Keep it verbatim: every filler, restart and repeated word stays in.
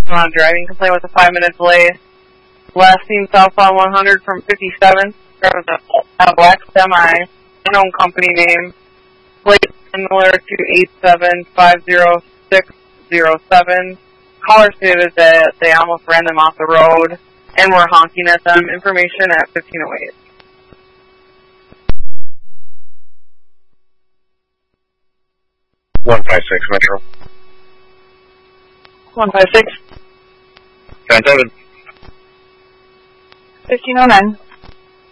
on a driving complaint with a five-minute delay. Last seen southbound one hundred from fifty-seven. There was a, a black semi, unknown company name, plate similar to eight seven five zero six zero seven. Caller stated that they almost ran them off the road and were honking at them. Information at fifteen oh eight. one five six Metro. one five six. ten seven. fifteen oh nine.